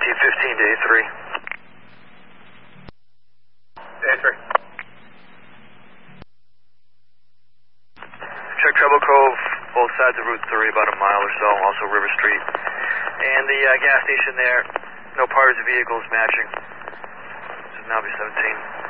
1915 to A3. A3. Check Treble Cove, both sides of Route 3, about a mile or so, also River Street. And the gas station there, no parties of vehicles matching. This is now be 17.